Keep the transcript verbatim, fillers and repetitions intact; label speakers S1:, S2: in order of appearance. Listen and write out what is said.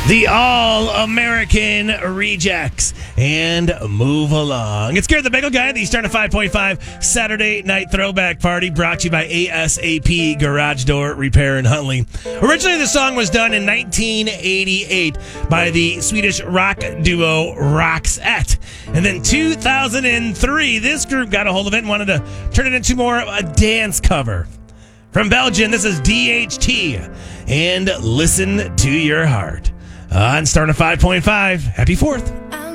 S1: The All-American Rejects and Move Along. It's Garrett the Bagel Guy, the Starting five point five Saturday Night Throwback Party, brought to you by ASAP Garage Door Repair in Huntley. Originally, the song was done in nineteen eighty-eight by the Swedish rock duo Roxette. And then two thousand three, this group got a hold of it and wanted to turn it into more of a dance cover. From Belgium, this is D H T and Listen to Your Heart. On Starting five point five. Happy fourth.